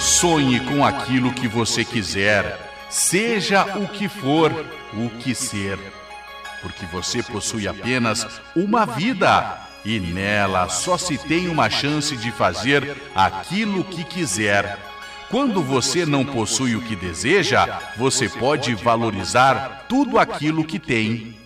Sonhe com aquilo que você quiser, seja o que for, o que ser. Porque você possui apenas uma vida e nela só se tem uma chance de fazer aquilo que quiser. Quando você não possui o que deseja, você pode valorizar tudo aquilo que tem.